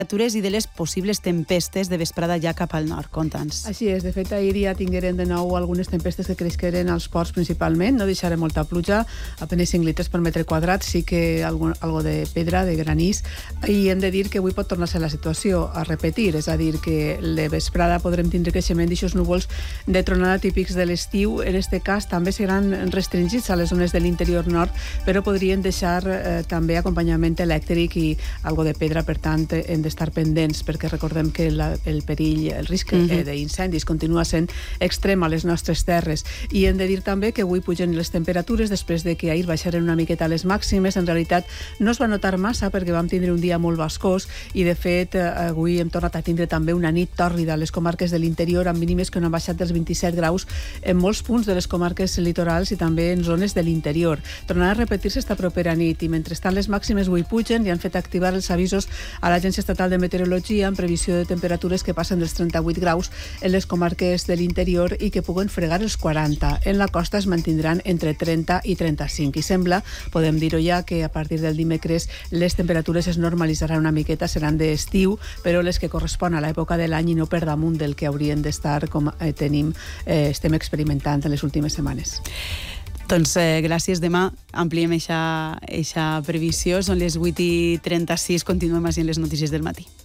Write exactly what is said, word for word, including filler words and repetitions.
temperatures i de les possibles tempestes de vesprada ja cap al nord. Conta'ns. Així és, de fet ahir ja tingueren de nou algunes tempestes que creixeren als ports principalment, no deixarem molta pluja, apenas cinc litres per metre quadrat, sí que algo, algo de pedra, de granís, i hem de dir que avui pot tornar-se la situació a repetir, és a dir, que de vesprada podrem tindre creixement d'aixòs núvols de tronada típics de l'estiu. En este cas també seran restringits a les zones de l'interior nord, però podrien deixar eh, també acompanyament elèctric i algo de pedra, per tant hem d'estar pendents, perquè recordem que la, el perill, el risc mm -hmm. eh, d'incendis continua sent extrem a les nostres terres. I hem de dir també que avui pugen les temperatures després de que ahir baixaren una miqueta les màximes. En realitat no es va notar massa perquè vam tindre un dia molt bascós i de fet avui hem tornat a tindre també una nit tòrrida a les comarques de l'interior amb mínimes que no han baixat dels vint-i-set graus en molts punts de les comarques litorals i també en zones de l'interior. Tornarà a repetir-se esta propera nit i mentrestant les màximes avui pugen i han fet activar els avisos a l'Agència Estatal de Meteorologia en previsió de temperatures que passen dels trenta-vuit graus en les comarques de l'interior i que puguen fregar els quaranta. En la costa es mantindran entre trenta i trenta-cinc i sembla, podem dir-ho ja, que a partir del dimecres les temperatures es normalitzaran una miqueta, seran d'estiu, però les que correspon a l'època de l'any i no per damunt del que haurien d'estar com eh, tenim, eh, estem experimentant en les últimes setmanes. Doncs eh, gràcies. Demà ampliem eixa previsió. Són les vuit i trenta-sis. Continuem així en les notícies del matí.